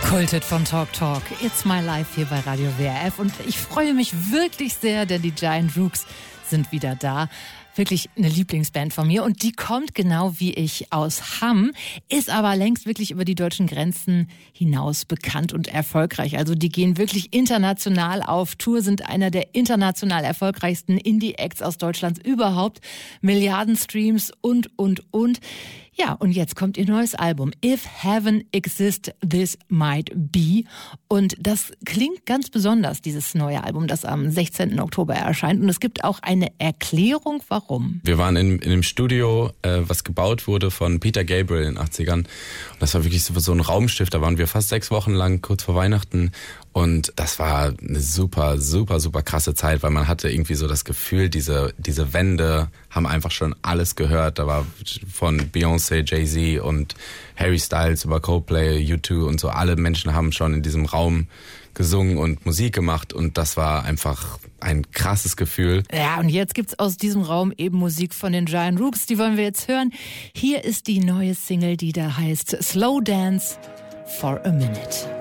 Kultet von Talk Talk. It's my life hier bei Radio WRF. Und ich freue mich wirklich sehr, denn die Giant Rooks sind wieder da. Wirklich eine Lieblingsband von mir und die kommt genau wie ich aus Hamm, ist aber längst wirklich über die deutschen Grenzen hinaus bekannt und erfolgreich. Also die gehen wirklich international auf Tour, sind einer der international erfolgreichsten Indie-Acts aus Deutschland überhaupt. Milliarden Streams und. Ja, und jetzt kommt ihr neues Album. If Heaven Exists, This Might Be. Und das klingt ganz besonders, dieses neue Album, das am 16. Oktober erscheint. Und es gibt auch eine Erklärung, warum. Wir waren in einem Studio, was gebaut wurde von Peter Gabriel in den 80ern. Und das war wirklich so ein Raumschiff. Da waren wir fast 6 Wochen lang, kurz vor Weihnachten. Und das war eine super krasse Zeit, weil man hatte irgendwie so das Gefühl, diese Wände haben einfach schon alles gehört. Da war von Beyoncé, Jay-Z und Harry Styles über Coldplay, U2 und so. Alle Menschen haben schon in diesem Raum gesungen und Musik gemacht und das war einfach ein krasses Gefühl. Ja, und jetzt gibt's aus diesem Raum eben Musik von den Giant Rooks. Die wollen wir jetzt hören. Hier ist die neue Single, die da heißt Slow Dance for a Minute.